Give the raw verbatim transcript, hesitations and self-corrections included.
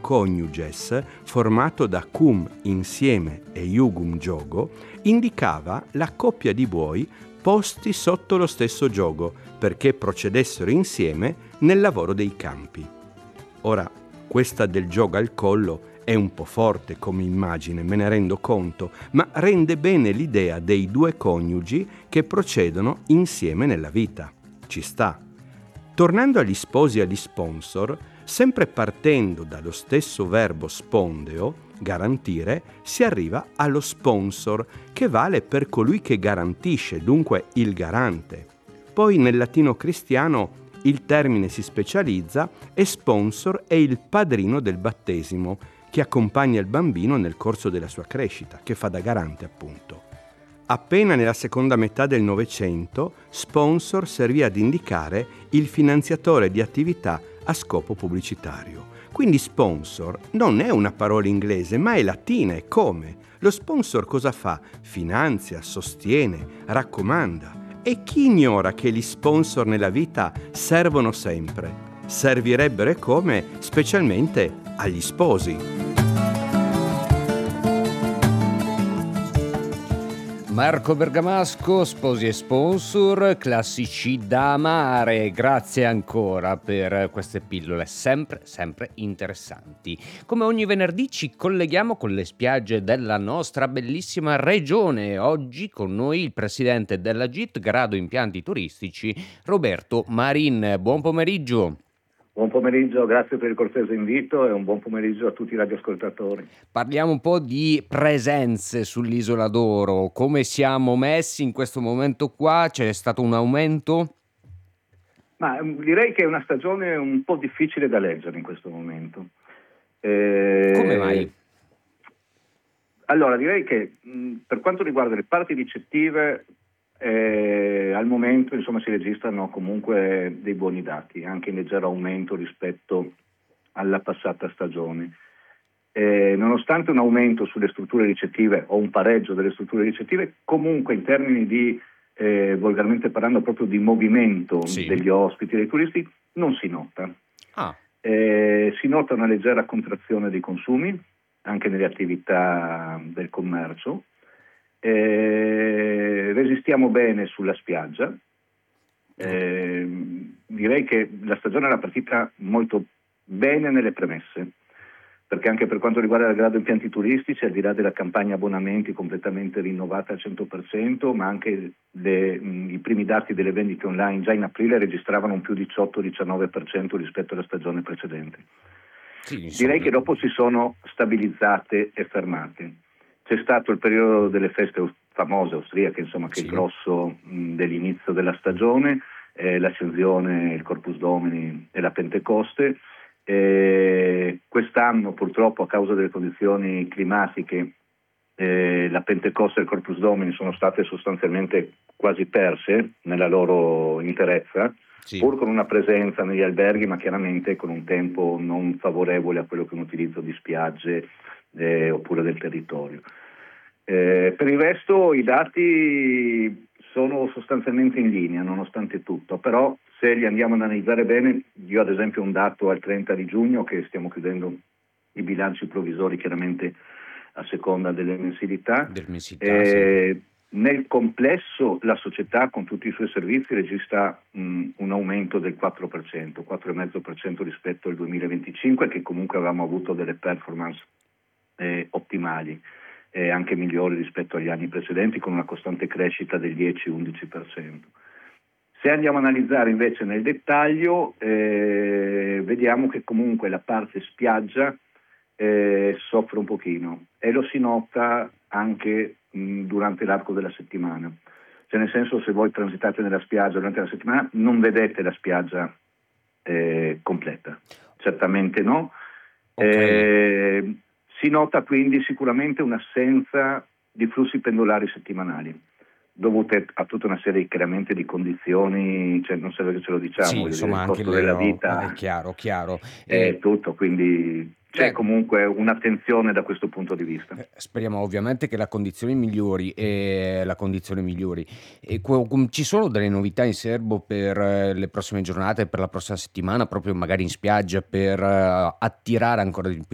coniuges, formato da cum insieme e iugum giogo, indicava la coppia di buoi posti sotto lo stesso giogo perché procedessero insieme nel lavoro dei campi. Ora, questa del giogo al collo è un po' forte come immagine, me ne rendo conto, ma rende bene l'idea dei due coniugi che procedono insieme nella vita. Ci sta. Tornando agli sposi e agli sponsor, sempre partendo dallo stesso verbo spondeo, garantire, si arriva allo sponsor, che vale per colui che garantisce, dunque il garante. Poi nel latino cristiano il termine si specializza e sponsor è il padrino del battesimo, che accompagna il bambino nel corso della sua crescita, che fa da garante appunto. Appena nella seconda metà del Novecento, sponsor servì ad indicare il finanziatore di attività a scopo pubblicitario. Quindi sponsor non è una parola inglese, ma è latina. E come? Lo sponsor cosa fa? Finanzia, sostiene, raccomanda. E chi ignora che gli sponsor nella vita servono sempre? Servirebbero e come, specialmente agli sposi. Marco Bergamasco, sposi e sponsor, classici da amare. Grazie ancora per queste pillole sempre, sempre interessanti. Come ogni venerdì ci colleghiamo con le spiagge della nostra bellissima regione. Oggi con noi il presidente della G I T Grado Impianti Turistici, Roberto Marin. Buon pomeriggio. Buon pomeriggio, grazie per il cortese invito e un buon pomeriggio a tutti i radioascoltatori. Parliamo un po' di presenze sull'Isola d'Oro. Come siamo messi in questo momento qua? C'è stato un aumento? Ma direi che è una stagione un po' difficile da leggere in questo momento. Eh, Come mai? Allora, direi che mh, per quanto riguarda le parti ricettive, Eh, al momento insomma si registrano comunque dei buoni dati, anche in leggero aumento rispetto alla passata stagione. Eh, nonostante un aumento sulle strutture ricettive o un pareggio delle strutture ricettive, comunque in termini di, eh, volgarmente parlando, proprio di movimento Sì. degli ospiti, dei turisti, non si nota. Ah. Eh, si nota una leggera contrazione dei consumi, anche nelle attività del commercio. Eh, resistiamo bene sulla spiaggia, eh, direi che la stagione era partita molto bene nelle premesse, perché anche per quanto riguarda il grado impianti turistici, al di là della campagna abbonamenti completamente rinnovata al cento per cento, ma anche le, mh, i primi dati delle vendite online già in aprile registravano un più diciotto diciannove per cento rispetto alla stagione precedente. Sì, direi che dopo si sono stabilizzate e fermate. C'è stato il periodo delle feste famose austriache, insomma, che Sì. è il grosso mh, dell'inizio della stagione, eh, l'Ascensione, il Corpus Domini e la Pentecoste. Eh, quest'anno purtroppo a causa delle condizioni climatiche eh, la Pentecoste e il Corpus Domini sono state sostanzialmente quasi perse nella loro interezza, Sì. pur con una presenza negli alberghi, ma chiaramente con un tempo non favorevole a quello che è un utilizzo di spiagge Eh, oppure del territorio. Eh, per il resto i dati sono sostanzialmente in linea nonostante tutto, però se li andiamo ad analizzare bene, io ad esempio ho un dato al trenta di giugno che stiamo chiudendo i bilanci provvisori chiaramente a seconda delle mensilità. Del mensilità, eh, sì. Nel complesso la società con tutti i suoi servizi registra mh, un aumento del quattro per cento, quattro virgola cinque per cento rispetto al duemilaventicinque, che comunque avevamo avuto delle performance Eh, ottimali e eh, anche migliori rispetto agli anni precedenti, con una costante crescita del dieci undici per cento. Se andiamo a analizzare invece nel dettaglio, eh, vediamo che comunque la parte spiaggia eh, soffre un pochino e lo si nota anche mh, durante l'arco della settimana. Cioè, nel senso, se voi transitate nella spiaggia durante la settimana non vedete la spiaggia eh, completa, certamente no. Okay. Eh, Si nota quindi sicuramente un'assenza di flussi pendolari settimanali, dovute a tutta una serie chiaramente di condizioni, cioè non serve che ce lo diciamo, Sì, voglio dire, insomma il anche costo le della ho vita è chiaro, chiaro. è E tutto, quindi c'è beh, comunque un'attenzione da questo punto di vista. eh, speriamo ovviamente che la condizione migliori e la condizione migliori. E qu- com- ci sono delle novità in serbo per eh, le prossime giornate, per la prossima settimana, proprio magari in spiaggia, per eh, attirare ancora di più